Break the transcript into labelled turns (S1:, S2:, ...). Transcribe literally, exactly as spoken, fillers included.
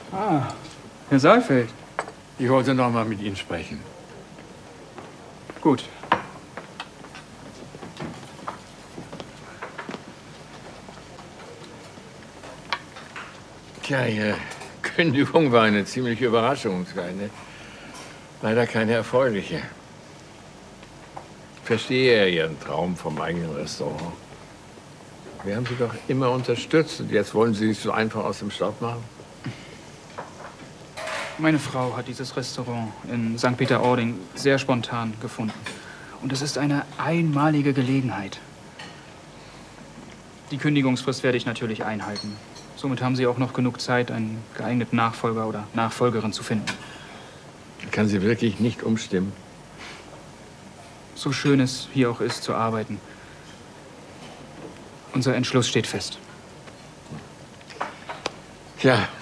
S1: Ah, Herr Saalfeld.
S2: Ich wollte noch mal mit Ihnen sprechen.
S1: Gut.
S2: Tja, Ihre Kündigung war eine ziemliche Überraschung. Eine, leider keine erfreuliche. Ich verstehe ja Ihren Traum vom eigenen Restaurant. Wir haben Sie doch immer unterstützt und jetzt wollen Sie sich so einfach aus dem Staub machen?
S1: Meine Frau hat dieses Restaurant in Sankt Peter-Ording sehr spontan gefunden. Und es ist eine einmalige Gelegenheit. Die Kündigungsfrist werde ich natürlich einhalten. Somit haben Sie auch noch genug Zeit, einen geeigneten Nachfolger oder Nachfolgerin zu finden.
S2: Ich kann Sie wirklich nicht umstimmen.
S1: So schön es hier auch ist, zu arbeiten. Unser Entschluss steht fest.
S2: Tja.